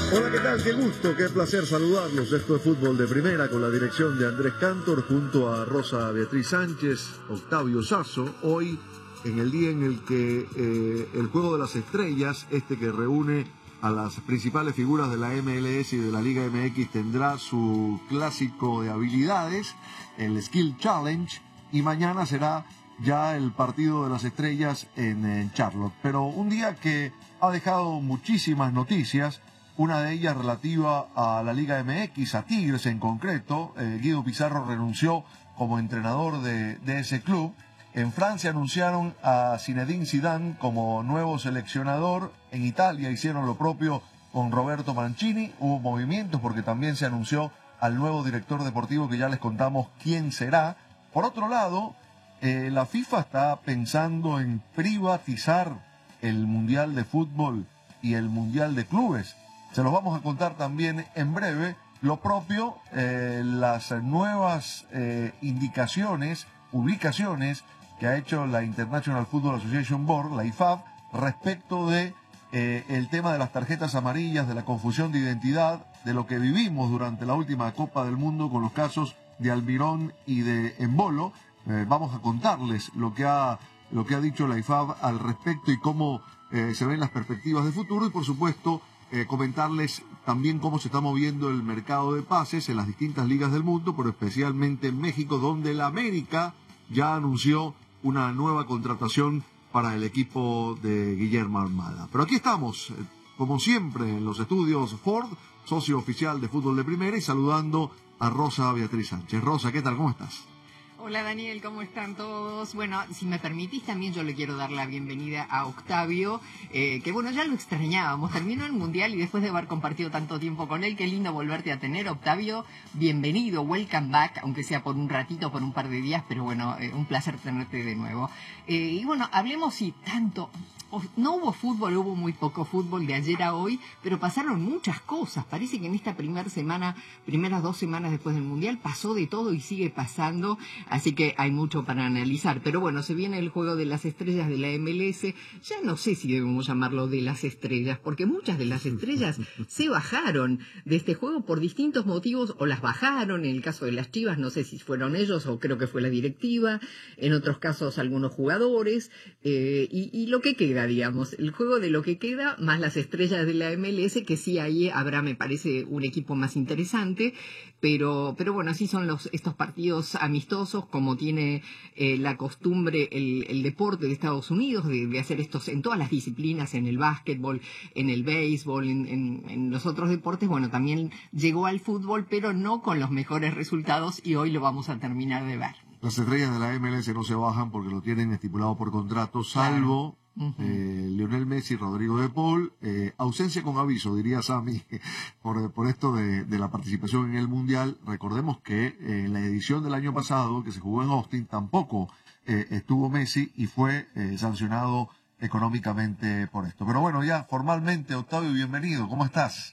Hola, ¿qué tal? Qué gusto, qué placer saludarlos. Esto es Fútbol de Primera con la dirección de Andrés Cantor junto a Rosa Beatriz Sánchez, Octavio Sazo. Hoy, en el día en el que el Juego de las Estrellas, que reúne a las principales figuras de la MLS y de la Liga MX, tendrá su clásico de habilidades, el Skill Challenge, y mañana será ya el partido de las estrellas en Charlotte. Pero un día que ha dejado muchísimas noticias. Una de ellas relativa a la Liga MX, a Tigres en concreto. Guido Pizarro renunció como entrenador de ese club. En Francia anunciaron a Zinedine Zidane como nuevo seleccionador. En Italia hicieron lo propio con Roberto Mancini. Hubo movimientos porque también se anunció al nuevo director deportivo, que ya les contamos quién será. Por otro lado, la FIFA está pensando en privatizar el Mundial de Fútbol y el Mundial de Clubes. Se los vamos a contar también en breve. Lo propio, las nuevas indicaciones, publicaciones que ha hecho la International Football Association Board, la IFAB, respecto de el tema de las tarjetas amarillas, de la confusión de identidad, de lo que vivimos durante la última Copa del Mundo con los casos de Almirón y de Embolo. Vamos a contarles lo que ha dicho la IFAB al respecto y cómo se ven las perspectivas de futuro, y por supuesto comentarles también cómo se está moviendo el mercado de pases en las distintas ligas del mundo, pero especialmente en México, donde el América ya anunció una nueva contratación para el equipo de Guillermo Almada. Pero aquí estamos, como siempre, en los estudios Ford, socio oficial de Fútbol de Primera, y saludando a Rosa Beatriz Sánchez. Rosa, ¿qué tal? ¿Cómo estás? Hola Daniel, ¿cómo están todos? Bueno, si me permitís también yo le quiero dar la bienvenida a Octavio, que bueno, ya lo extrañábamos, terminó el Mundial y después de haber compartido tanto tiempo con él, qué lindo volverte a tener, Octavio, bienvenido, welcome back, aunque sea por un ratito, por un par de días, pero bueno, un placer tenerte de nuevo. Y bueno, hablemos si tanto... No hubo fútbol, hubo muy poco fútbol de ayer a hoy, pero pasaron muchas cosas. Parece que en esta primeras 2 semanas después del Mundial pasó de todo y sigue pasando, así que hay mucho para analizar. Pero bueno, se viene el Juego de las Estrellas de la MLS. Ya no sé si debemos llamarlo de las estrellas, porque muchas de las estrellas se bajaron de este juego por distintos motivos, o las bajaron. En el caso de las Chivas, no sé si fueron ellos o creo que fue la directiva. En otros casos, algunos jugadores. Y lo que queda, digamos, el juego de lo que queda, más las estrellas de la MLS, que sí, ahí habrá, me parece, un equipo más interesante, pero bueno, así son estos partidos amistosos, como tiene la costumbre el deporte de Estados Unidos, de hacer estos en todas las disciplinas, en el básquetbol, en el béisbol, en los otros deportes. Bueno, también llegó al fútbol, pero no con los mejores resultados, y hoy lo vamos a terminar de ver. Las estrellas de la MLS no se bajan porque lo tienen estipulado por contrato, salvo... Claro. Lionel Messi, Rodrigo de Paul, ausencia con aviso, diría Sammy, por esto de la participación en el Mundial. Recordemos que en la edición del año pasado, que se jugó en Austin, tampoco estuvo Messi y fue sancionado económicamente por esto. Pero bueno, ya formalmente, Octavio, bienvenido, ¿cómo estás?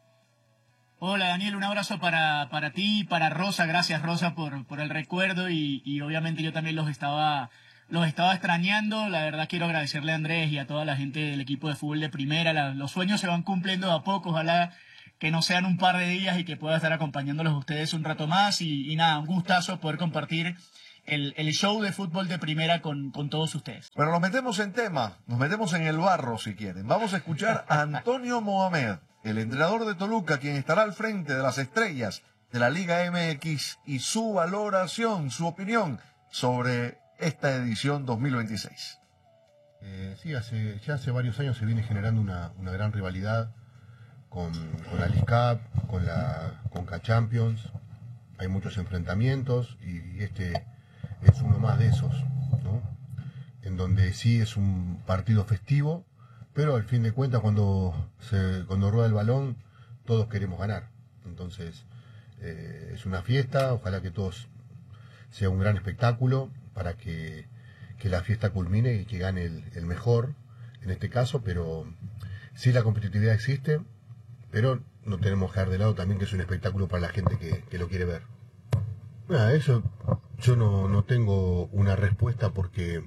Hola Daniel, un abrazo para ti y para Rosa. Gracias Rosa por el recuerdo, y obviamente yo también los estaba extrañando. La verdad quiero agradecerle a Andrés y a toda la gente del equipo de Fútbol de Primera. Los sueños se van cumpliendo de a poco. Ojalá que no sean un par de días y que pueda estar acompañándolos a ustedes un rato más. Y nada, un gustazo poder compartir el show de Fútbol de Primera con todos ustedes. Bueno, nos metemos en tema, nos metemos en el barro si quieren. Vamos a escuchar a Antonio Mohamed, el entrenador de Toluca, quien estará al frente de las estrellas de la Liga MX, y su valoración, su opinión sobre esta edición 2026. Sí, hace varios años se viene generando una gran rivalidad con la League Cup, con la Conca Champions. Hay muchos enfrentamientos y este es uno más de esos, ¿no? En donde sí es un partido festivo, pero al fin de cuentas cuando rueda el balón todos queremos ganar. Entonces es una fiesta, ojalá que todos sea un gran espectáculo para que la fiesta culmine y que gane el mejor en este caso. Pero sí, la competitividad existe, pero no tenemos que dejar de lado también que es un espectáculo para la gente que lo quiere ver. Eso yo no tengo una respuesta porque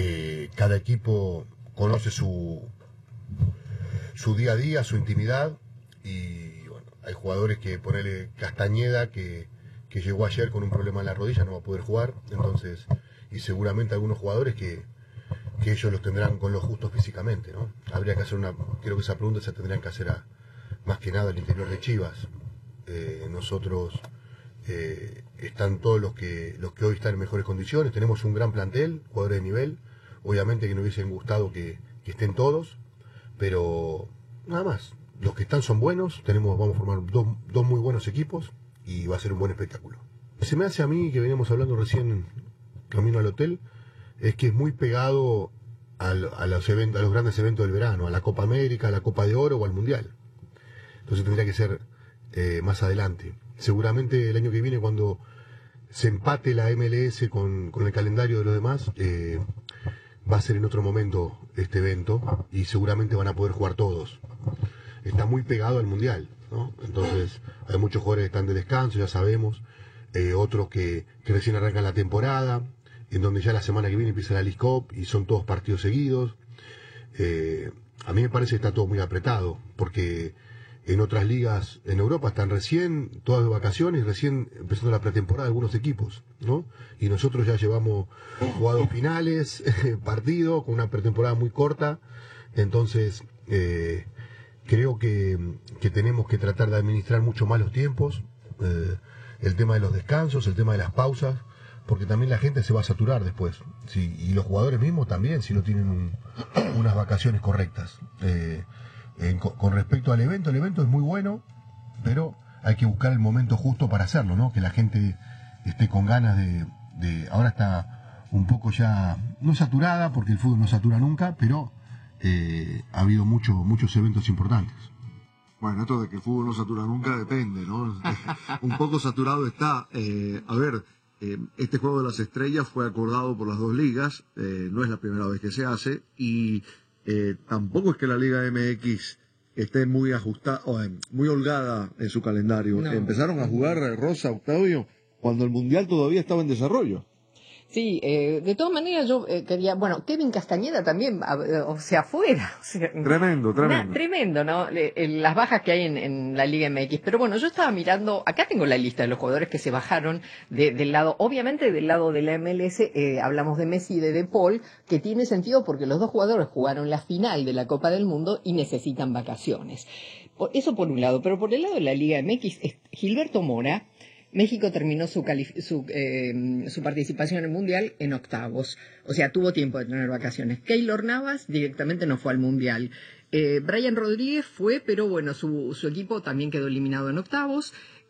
cada equipo conoce su día a día, su intimidad, Hay jugadores que ponerle Castañeda, que llegó ayer con un problema en la rodilla, no va a poder jugar. Entonces, y seguramente algunos jugadores que ellos los tendrán con lo justo físicamente, ¿no? Habría que hacer creo que esa pregunta se tendrían que hacer más que nada al interior de Chivas. Nosotros están todos los que hoy están en mejores condiciones, tenemos un gran plantel, jugadores de nivel, obviamente que nos hubiesen gustado que estén todos, pero nada más, los que están son buenos, vamos a formar dos muy buenos equipos y va a ser un buen espectáculo. Se me hace a mí, que veníamos hablando recién camino al hotel, es que es muy pegado a los grandes eventos del verano, a la Copa América, a la Copa de Oro o al Mundial. Entonces tendría que ser más adelante. Seguramente el año que viene, cuando se empate la MLS con el calendario de los demás, va a ser en otro momento este evento y seguramente van a poder jugar todos. Está muy pegado al Mundial, ¿no? Entonces hay muchos jugadores que están de descanso, ya sabemos, otros que recién arrancan la temporada, en donde ya la semana que viene empieza la League Cup y son todos partidos seguidos. A mí me parece que está todo muy apretado, porque en otras ligas en Europa están recién todas de vacaciones, recién empezando la pretemporada de algunos equipos, ¿no? Y nosotros ya llevamos jugados finales, partidos, con una pretemporada muy corta. Entonces, creo que tenemos que tratar de administrar mucho más los tiempos, el tema de los descansos, el tema de las pausas, porque también la gente se va a saturar después, sí, y los jugadores mismos también, si no tienen unas vacaciones correctas. Con respecto al evento, el evento es muy bueno, pero hay que buscar el momento justo para hacerlo, ¿no? Que la gente esté con ganas de ahora está un poco ya, no saturada, porque el fútbol no satura nunca, pero ha habido muchos eventos importantes. Bueno, esto de que el fútbol no satura nunca depende, ¿no? Un poco saturado está. Este Juego de las Estrellas fue acordado por las dos ligas, no es la primera vez que se hace, y tampoco es que la Liga MX esté muy ajustada, muy holgada en su calendario. No. Empezaron a jugar, Rosa, Octavio, cuando el Mundial todavía estaba en desarrollo. Sí, de todas maneras yo quería, Kevin Castañeda también, fuera. Tremendo, ¿no? Las bajas que hay en la Liga MX. Pero bueno, yo estaba mirando, acá tengo la lista de los jugadores que se bajaron del lado, obviamente del lado de la MLS, hablamos de Messi y de Paul, que tiene sentido porque los dos jugadores jugaron la final de la Copa del Mundo y necesitan vacaciones. Eso por un lado, pero por el lado de la Liga MX, Gilberto Mora, México terminó su participación en el Mundial en octavos. O sea, tuvo tiempo de tener vacaciones. Keylor Navas directamente no fue al Mundial. Brian Rodríguez fue, pero bueno, su equipo también quedó eliminado en octavos.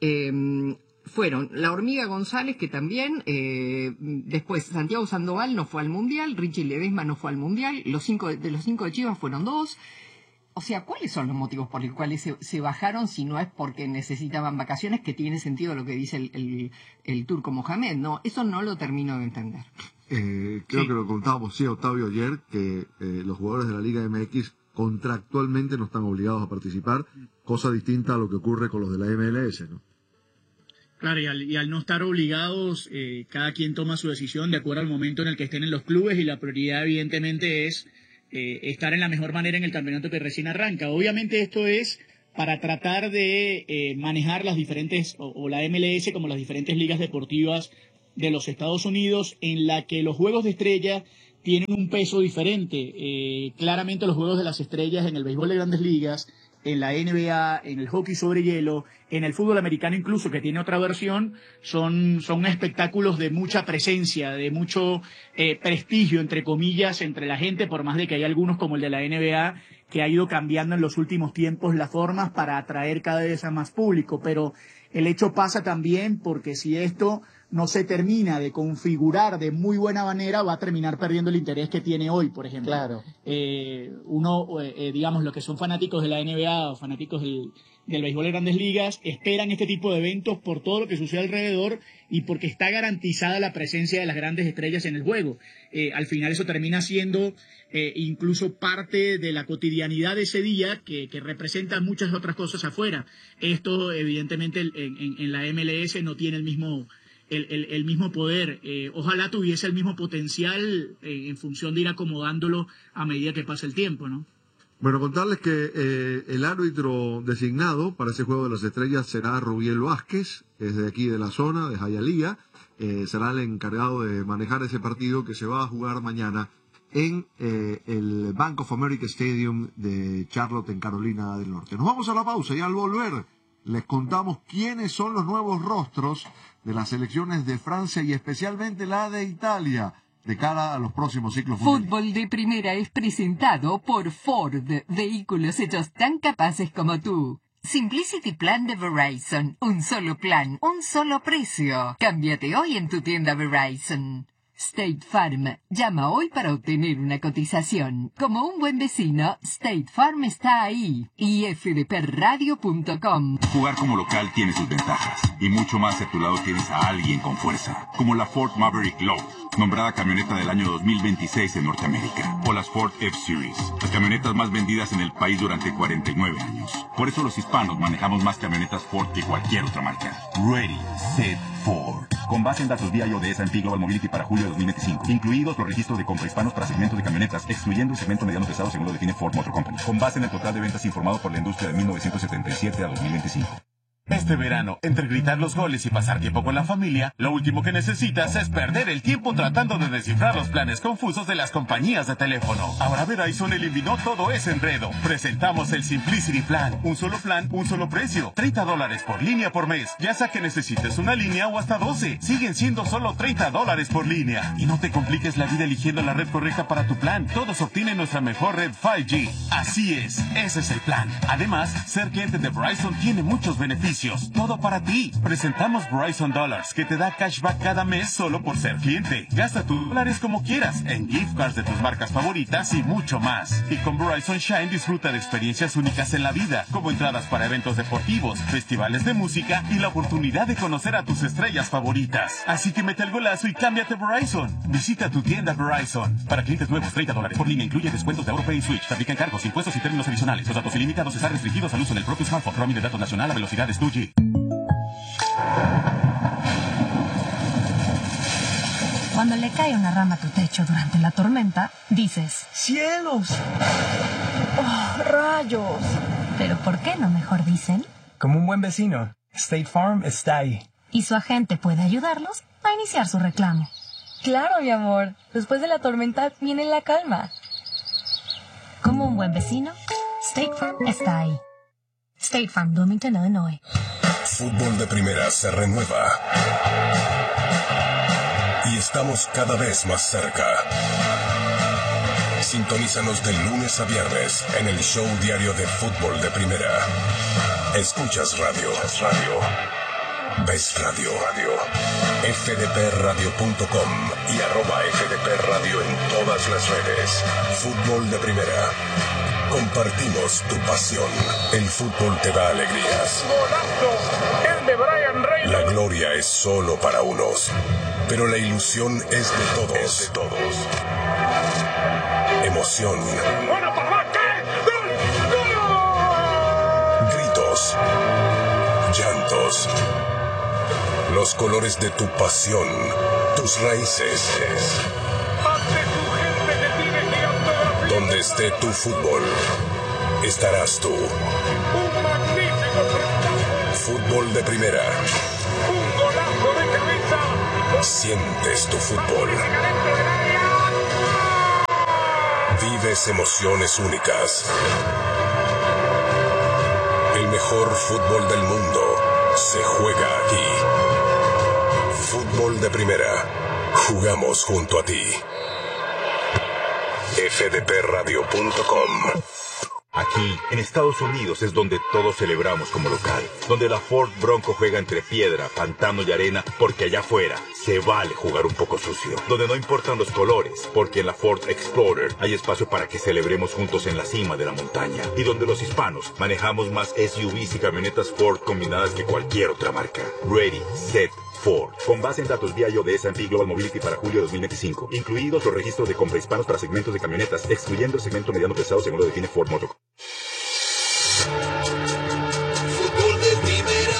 Fueron la Hormiga González, que también, después Santiago Sandoval no fue al Mundial, Richie Ledesma no fue al Mundial, los cinco de Chivas fueron 2. O sea, ¿cuáles son los motivos por los cuales se bajaron si no es porque necesitaban vacaciones? Que tiene sentido lo que dice el turco Mohamed, ¿no? Eso no lo termino de entender. Creo que lo contábamos, Octavio, ayer, que los jugadores de la Liga MX contractualmente no están obligados a participar, cosa distinta a lo que ocurre con los de la MLS, ¿no? Claro, y al no estar obligados, cada quien toma su decisión de acuerdo al momento en el que estén en los clubes, y la prioridad evidentemente es estar en la mejor manera en el campeonato que recién arranca. Obviamente esto es para tratar de manejar las diferentes, o la MLS como las diferentes ligas deportivas de los Estados Unidos, en la que los juegos de estrella tienen un peso diferente. Claramente los juegos de las estrellas en el béisbol de Grandes Ligas, en la NBA, en el hockey sobre hielo, en el fútbol americano incluso, que tiene otra versión, son espectáculos de mucha presencia, de mucho prestigio, entre comillas, entre la gente, por más de que hay algunos como el de la NBA, que ha ido cambiando en los últimos tiempos las formas para atraer cada vez a más público. Pero el hecho pasa también porque si esto no se termina de configurar de muy buena manera, va a terminar perdiendo el interés que tiene hoy, por ejemplo. Claro. Digamos, los que son fanáticos de la NBA o fanáticos del béisbol de Grandes Ligas, esperan este tipo de eventos por todo lo que sucede alrededor y porque está garantizada la presencia de las grandes estrellas en el juego. Al final eso termina siendo incluso parte de la cotidianidad de ese día, que representa muchas otras cosas afuera. Esto, evidentemente, en la MLS no tiene el mismo poder. Ojalá tuviese el mismo potencial en función de ir acomodándolo a medida que pasa el tiempo, ¿no? Bueno, contarles que el árbitro designado para ese Juego de las Estrellas será Rubiel Vázquez, es de aquí de la zona, de Hialeah. Será el encargado de manejar ese partido que se va a jugar mañana en el Bank of America Stadium de Charlotte, en Carolina del Norte. Nos vamos a la pausa y al volver les contamos quiénes son los nuevos rostros de las selecciones de Francia y especialmente la de Italia de cara a los próximos ciclos mundiales. Fútbol de Primera es presentado por Ford, vehículos hechos tan capaces como tú. Simplicity Plan de Verizon, un solo plan, un solo precio. Cámbiate hoy en tu tienda Verizon. State Farm, llama hoy para obtener una cotización. Como un buen vecino, State Farm está ahí. Y fdpradio.com. Jugar como local tiene sus ventajas. Y mucho más si a tu lado tienes a alguien con fuerza. Como la Ford Maverick Low, nombrada camioneta del año 2026 en Norteamérica. O las Ford F-Series, las camionetas más vendidas en el país durante 49 años. Por eso los hispanos manejamos más camionetas Ford que cualquier otra marca. Ready, Set, Ford. Con base en datos vía de S&P Global Mobility para julio de 2025, incluidos los registros de compra hispanos para segmentos de camionetas, excluyendo el segmento mediano pesado según lo define Ford Motor Company. Con base en el total de ventas informado por la industria de 1977 a 2025. Este verano, entre gritar los goles y pasar tiempo con la familia, lo último que necesitas es perder el tiempo tratando de descifrar los planes confusos de las compañías de teléfono. Ahora Verizon eliminó todo ese enredo. Presentamos el Simplicity Plan. Un solo plan, un solo precio. $30 por línea por mes. Ya sea que necesites una línea o hasta 12. Siguen siendo solo $30 por línea. Y no te compliques la vida eligiendo la red correcta para tu plan. Todos obtienen nuestra mejor red 5G. Así es, ese es el plan. Además, ser cliente de Verizon tiene muchos beneficios. Todo para ti. Presentamos Verizon Dollars, que te da cashback cada mes solo por ser cliente. Gasta tus dólares como quieras, en gift cards de tus marcas favoritas y mucho más. Y con Verizon Shine disfruta de experiencias únicas en la vida, como entradas para eventos deportivos, festivales de música y la oportunidad de conocer a tus estrellas favoritas. Así que mete el golazo y cámbiate a Verizon. Visita tu tienda Verizon. Para clientes nuevos, $30 por línea incluye descuentos de AutoPay y Switch. Se aplican cargos, impuestos y términos adicionales. Los datos ilimitados están restringidos al uso en el propio smartphone. Roaming de datos nacional a velocidades 2G. Cuando le cae una rama a tu techo durante la tormenta, dices: ¡Cielos! ¡Oh, rayos! ¿Pero por qué no mejor dicen? Como un buen vecino, State Farm está ahí. Y su agente puede ayudarlos a iniciar su reclamo. Claro, mi amor. Después de la tormenta viene la calma. Como un buen vecino, State Farm está ahí. State Farm, Bloomington, Illinois. Fútbol de Primera se renueva. Y estamos cada vez más cerca. Sintonízanos de lunes a viernes en el show diario de Fútbol de Primera. Escuchas radio. Ves radio. fdpradio.com y @fdpradio en todas las redes. Fútbol de Primera. Compartimos tu pasión. El fútbol te da alegrías. La gloria es solo para unos, pero la ilusión es de todos. Emoción. Gritos. Llantos. Los colores de tu pasión. Tus raíces. Donde esté tu fútbol, estarás tú. Un magnífico Fútbol de Primera. Un golazo de cabeza. Sientes tu fútbol. Vives emociones únicas. El mejor fútbol del mundo se juega aquí. Fútbol de Primera. Jugamos junto a ti. fdpradio.com. Aquí, en Estados Unidos, es donde todos celebramos como local. Donde la Ford Bronco juega entre piedra, pantano y arena, porque allá afuera se vale jugar un poco sucio. Donde no importan los colores, porque en la Ford Explorer hay espacio para que celebremos juntos en la cima de la montaña. Y donde los hispanos manejamos más SUVs y camionetas Ford combinadas que cualquier otra marca. Ready, Set, Ford. Con base en datos vía de S&P Global Mobility para julio de 2025. Incluidos los registros de compra hispanos para segmentos de camionetas, excluyendo el segmento mediano pesado según lo define Ford Motor. Fútbol de Primera.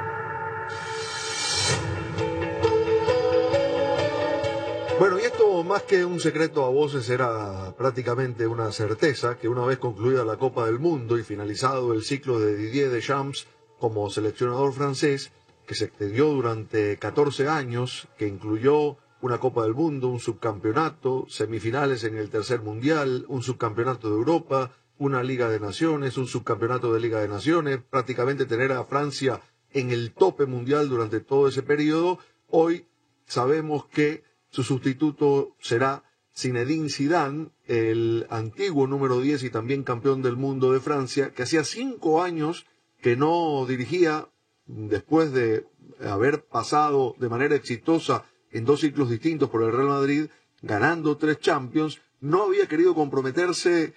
Bueno, y esto más que un secreto a voces, era prácticamente una certeza que una vez concluida la Copa del Mundo y finalizado el ciclo de Didier Deschamps como seleccionador francés, que se extendió durante 14 años, que incluyó una Copa del Mundo, un subcampeonato, semifinales en el tercer mundial, un subcampeonato de Europa, una Liga de Naciones, un subcampeonato de Liga de Naciones, prácticamente tener a Francia en el tope mundial durante todo ese periodo. Hoy sabemos que su sustituto será Zinedine Zidane, el antiguo número 10 y también campeón del mundo de Francia, que hacía 5 años que no dirigía, después de haber pasado de manera exitosa en 2 ciclos distintos por el Real Madrid, ganando 3 Champions. No había querido comprometerse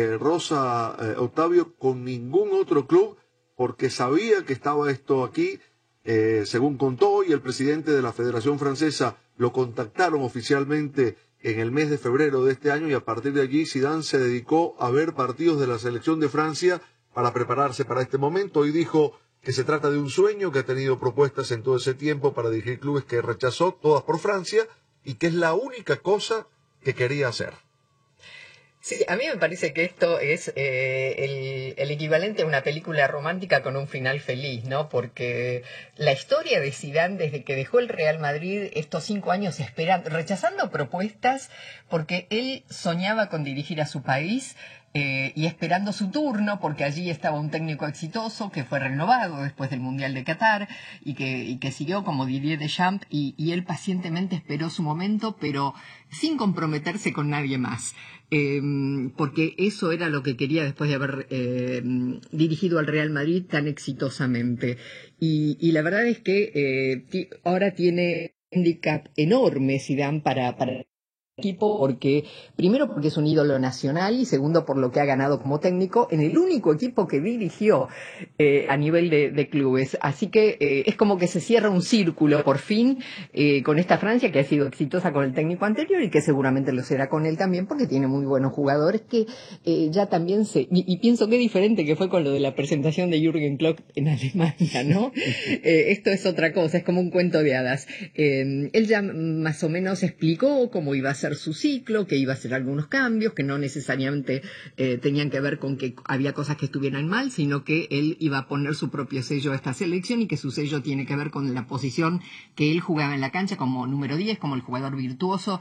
Octavio, con ningún otro club, porque sabía que estaba esto aquí, según contó, y el presidente de la Federación Francesa lo contactaron oficialmente en el mes de febrero de este año, y a partir de allí Zidane se dedicó a ver partidos de la selección de Francia para prepararse para este momento, y dijo que se trata de un sueño, que ha tenido propuestas en todo ese tiempo para dirigir clubes que rechazó, todas por Francia, y que es la única cosa que quería hacer. Sí, a mí me parece que esto es el equivalente a una película romántica con un final feliz, ¿no? Porque la historia de Zidane, desde que dejó el Real Madrid, estos 5 años rechazando propuestas, porque él soñaba con dirigir a su país, y esperando su turno, porque allí estaba un técnico exitoso que fue renovado después del Mundial de Qatar y que siguió como Didier Deschamps, y él pacientemente esperó su momento, pero sin comprometerse con nadie más, porque eso era lo que quería después de haber dirigido al Real Madrid tan exitosamente. Y la verdad es que ahora tiene un handicap enorme Zidane para equipo, porque primero porque es un ídolo nacional y segundo por lo que ha ganado como técnico en el único equipo que dirigió a nivel de clubes. Así que es como que se cierra un círculo por fin con esta Francia, que ha sido exitosa con el técnico anterior y que seguramente lo será con él también, porque tiene muy buenos jugadores que ya también y pienso que diferente que fue con lo de la presentación de Jürgen Klopp en Alemania, ¿no? Esto es otra cosa, es como un cuento de hadas. Él ya más o menos explicó cómo iba a ser su ciclo, que iba a hacer algunos cambios, que no necesariamente tenían que ver con que había cosas que estuvieran mal, sino que él iba a poner su propio sello a esta selección, y que su sello tiene que ver con la posición que él jugaba en la cancha como número 10, como el jugador virtuoso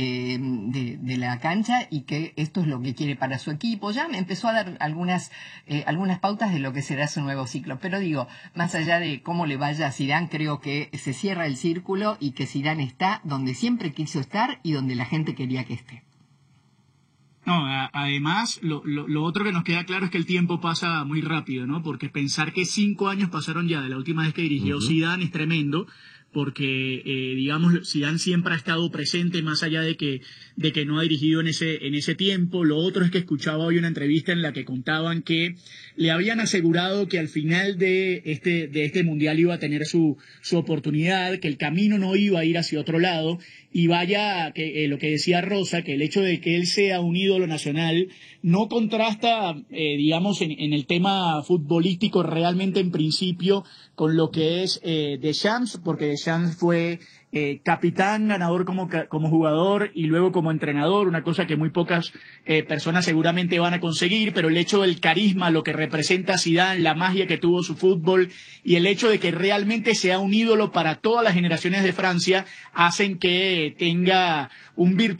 de la cancha, y que esto es lo que quiere para su equipo. Ya me empezó a dar algunas pautas de lo que será su nuevo ciclo, pero digo, más allá de cómo le vaya a Zidane, creo que se cierra el círculo y que Zidane está donde siempre quiso estar y donde la gente quería que esté. No, además, lo otro que nos queda claro es que el tiempo pasa muy rápido, ¿no? Porque pensar que 5 años pasaron ya de la última vez que dirigió Zidane es tremendo, porque digamos, Zidane siempre ha estado presente, más allá de que no ha dirigido en ese tiempo. Lo otro es que escuchaba hoy una entrevista en la que contaban que le habían asegurado que al final de este mundial iba a tener su oportunidad, que el camino no iba a ir hacia otro lado. Y vaya, que lo que decía Rosa, que el hecho de que él sea un ídolo nacional no contrasta, digamos, en el tema futbolístico realmente en principio con lo que es Deschamps, porque Deschamps fue capitán, ganador como jugador y luego como entrenador, una cosa que muy pocas personas seguramente van a conseguir, pero el hecho del carisma, lo que representa Zidane, la magia que tuvo su fútbol y el hecho de que realmente sea un ídolo para todas las generaciones de Francia, hacen que tenga un virtuoso